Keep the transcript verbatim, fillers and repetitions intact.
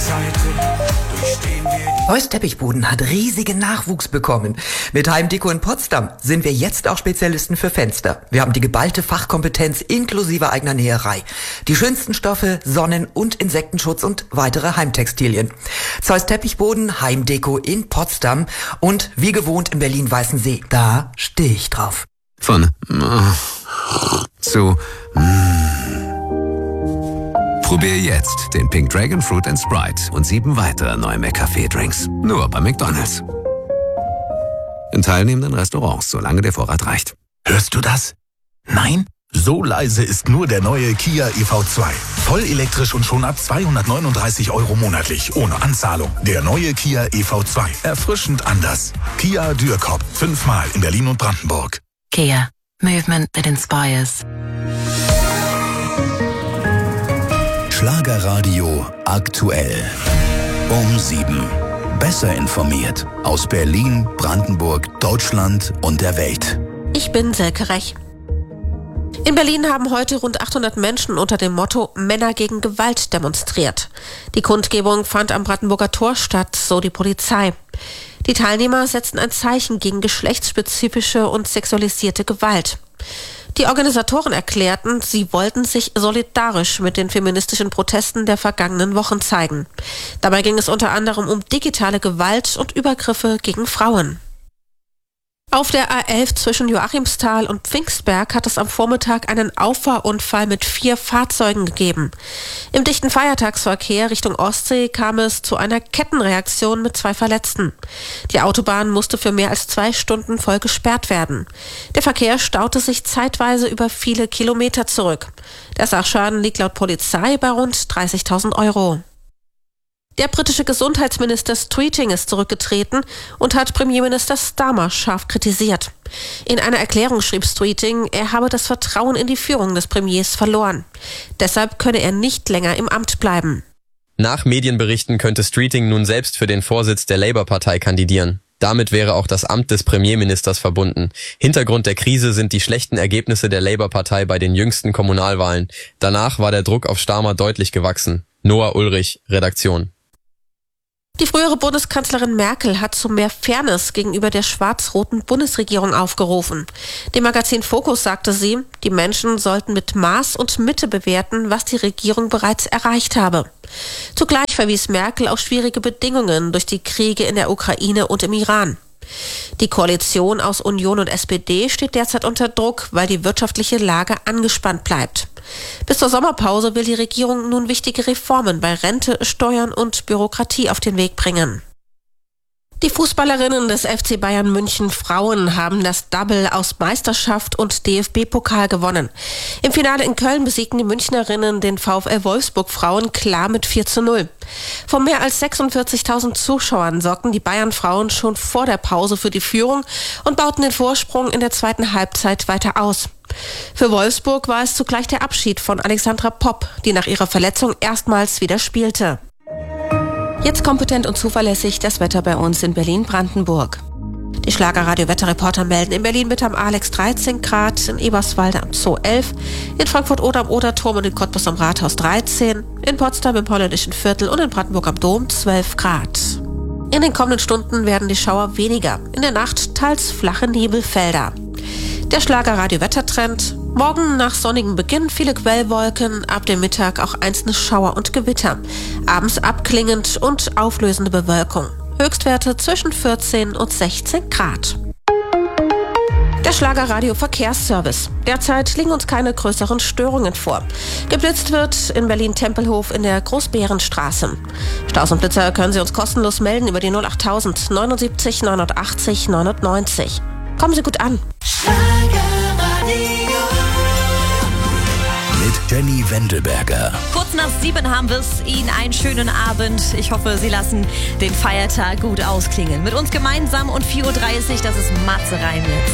Zeiten durchstehen wir die... Heuss Teppichboden hat riesigen Nachwuchs bekommen. Mit Heimdeko in Potsdam sind wir jetzt auch Spezialisten für Fenster. Wir haben die geballte Fachkompetenz inklusive eigener Näherei. Die schönsten Stoffe, Sonnen- und Insektenschutz und weitere Heimtextilien. Zeus Teppichboden, Heimdeko in Potsdam und wie gewohnt in Berlin-Weißensee. Da stehe ich drauf. Von zu Probier jetzt den Pink Dragon Fruit and Sprite und sieben weitere neue McCafé-Drinks. Nur bei McDonald's. In teilnehmenden Restaurants, solange der Vorrat reicht. Hörst du das? Nein? So leise ist nur der neue Kia E V zwei. Voll elektrisch und schon ab zweihundertneununddreißig Euro monatlich, ohne Anzahlung. Der neue Kia E V zwei. Erfrischend anders. Kia Dürkop. Fünfmal in Berlin und Brandenburg. Kia. Movement that inspires. Schlagerradio aktuell. Um sieben. Besser informiert. Aus Berlin, Brandenburg, Deutschland und der Welt. Ich bin Selke Rech. In Berlin haben heute rund achthundert Menschen unter dem Motto Männer gegen Gewalt demonstriert. Die Kundgebung fand am Brandenburger Tor statt, so die Polizei. Die Teilnehmer setzten ein Zeichen gegen geschlechtsspezifische und sexualisierte Gewalt. Die Organisatoren erklärten, sie wollten sich solidarisch mit den feministischen Protesten der vergangenen Wochen zeigen. Dabei ging es unter anderem um digitale Gewalt und Übergriffe gegen Frauen. Auf der A elf zwischen Joachimsthal und Pfingstberg hat es am Vormittag einen Auffahrunfall mit vier Fahrzeugen gegeben. Im dichten Feiertagsverkehr Richtung Ostsee kam es zu einer Kettenreaktion mit zwei Verletzten. Die Autobahn musste für mehr als zwei Stunden voll gesperrt werden. Der Verkehr staute sich zeitweise über viele Kilometer zurück. Der Sachschaden liegt laut Polizei bei rund dreißigtausend Euro. Der britische Gesundheitsminister Streeting ist zurückgetreten und hat Premierminister Starmer scharf kritisiert. In einer Erklärung schrieb Streeting, er habe das Vertrauen in die Führung des Premiers verloren. Deshalb könne er nicht länger im Amt bleiben. Nach Medienberichten könnte Streeting nun selbst für den Vorsitz der Labour-Partei kandidieren. Damit wäre auch das Amt des Premierministers verbunden. Hintergrund der Krise sind die schlechten Ergebnisse der Labour-Partei bei den jüngsten Kommunalwahlen. Danach war der Druck auf Starmer deutlich gewachsen. Noah Ulrich, Redaktion. Die frühere Bundeskanzlerin Merkel hat zu mehr Fairness gegenüber der schwarz-roten Bundesregierung aufgerufen. Dem Magazin Focus sagte sie, die Menschen sollten mit Maß und Mitte bewerten, was die Regierung bereits erreicht habe. Zugleich verwies Merkel auf schwierige Bedingungen durch die Kriege in der Ukraine und im Iran. Die Koalition aus Union und S P D steht derzeit unter Druck, weil die wirtschaftliche Lage angespannt bleibt. Bis zur Sommerpause will die Regierung nun wichtige Reformen bei Rente, Steuern und Bürokratie auf den Weg bringen. Die Fußballerinnen des F C Bayern München Frauen haben das Double aus Meisterschaft und D F B-Pokal gewonnen. Im Finale in Köln besiegten die Münchnerinnen den VfL Wolfsburg Frauen klar mit vier zu null. Von mehr als sechsundvierzigtausend Zuschauern sorgten die Bayern-Frauen schon vor der Pause für die Führung und bauten den Vorsprung in der zweiten Halbzeit weiter aus. Für Wolfsburg war es zugleich der Abschied von Alexandra Popp, die nach ihrer Verletzung erstmals wieder spielte. Jetzt kompetent und zuverlässig das Wetter bei uns in Berlin-Brandenburg. Die Schlagerradio-Wetterreporter melden in Berlin-Mitte am Alex dreizehn Grad, in Eberswalde am Zoo elf, in Frankfurt-Oder am Oderturm und in Cottbus am Rathaus dreizehn, in Potsdam im Holländischen Viertel und in Brandenburg am Dom zwölf Grad. In den kommenden Stunden werden die Schauer weniger, in der Nacht teils flache Nebelfelder. Der Schlagerradio-Wettertrend. Morgen nach sonnigem Beginn viele Quellwolken, ab dem Mittag auch einzelne Schauer und Gewitter. Abends abklingend und auflösende Bewölkung. Höchstwerte zwischen vierzehn und sechzehn Grad. Der Schlagerradio-Verkehrsservice. Derzeit liegen uns keine größeren Störungen vor. Geblitzt wird in Berlin-Tempelhof in der Großbärenstraße. Staus und Blitzer können Sie uns kostenlos melden über die null achttausend neunundsiebzig neunundachtzig neunundneunzig. Kommen Sie gut an. Mit Jenny Wendelberger. Kurz nach sieben haben wir es. Ihnen einen schönen Abend. Ich hoffe, Sie lassen den Feiertag gut ausklingen. Mit uns gemeinsam um vier Uhr dreißig, das ist Matze Reim jetzt.